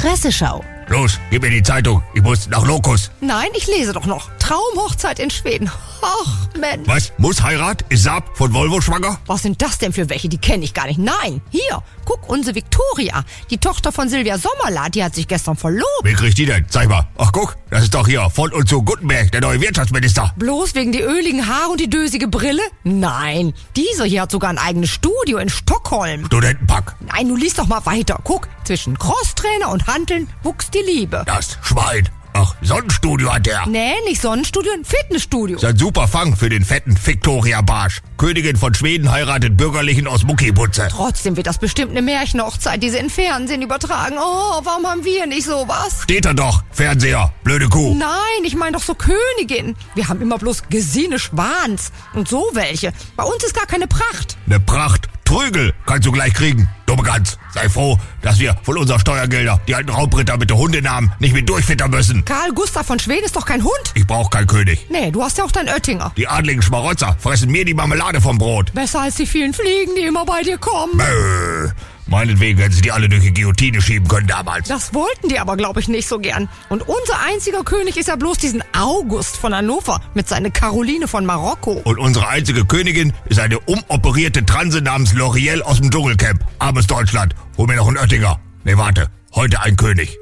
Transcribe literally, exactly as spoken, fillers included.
Presseschau. Los, gib mir die Zeitung. Ich muss nach Locus. Nein, ich lese doch noch. Traumhochzeit in Schweden. Ach, Mensch. Was? Muss Heirat? Ist Saab von Volvo schwanger? Was sind das denn für welche? Die kenne ich gar nicht. Nein, hier, guck, unsere Viktoria. Die Tochter von Silvia Sommerla, die hat sich gestern verlobt. Wie kriegt die denn? Zeig mal. Ach, guck, das ist doch hier von und zu Gutenberg, der neue Wirtschaftsminister. Bloß wegen die öligen Haare und die dösige Brille? Nein, diese hier hat sogar ein eigenes Studio in Stockholm. Studentenpack. Nein, du liest doch mal weiter. Guck, zwischen Crosstrainer und Hanteln wuchs die Liebe. Das Schwein. Ach, Sonnenstudio hat der. Nee, nicht Sonnenstudio, ein Fitnessstudio. Ist ein super Fang für den fetten Viktoria Barsch. Königin von Schweden heiratet Bürgerlichen aus Muckibutze. Trotzdem wird das bestimmt eine Märchenhochzeit, die sie im Fernsehen übertragen. Oh, warum haben wir nicht sowas? Steht da doch, Fernseher, blöde Kuh. Nein, ich meine doch so Königin. Wir haben immer bloß Gesine Schwans und so welche. Bei uns ist gar keine Pracht. Ne Pracht. Trügel kannst du gleich kriegen. Dumme Gans. Sei froh, dass wir von unserer Steuergelder die alten Raubritter mit den Hundenamen nicht mit durchfittern müssen. Karl Gustav von Schweden ist doch kein Hund. Ich brauch keinen König. Nee, du hast ja auch deinen Oettinger. Die adligen Schmarotzer fressen mir die Marmelade vom Brot. Besser als die vielen Fliegen, die immer bei dir kommen. Bäh. Meinetwegen hätten sie die alle durch die Guillotine schieben können damals. Das wollten die aber, glaube ich, nicht so gern. Und unser einziger König ist ja bloß diesen August von Hannover mit seiner Caroline von Marokko. Und unsere einzige Königin ist eine umoperierte Transe namens L'Oreal aus dem Dschungelcamp. Armes Deutschland, hol mir noch einen Oettinger. Nee, warte, heute ein König.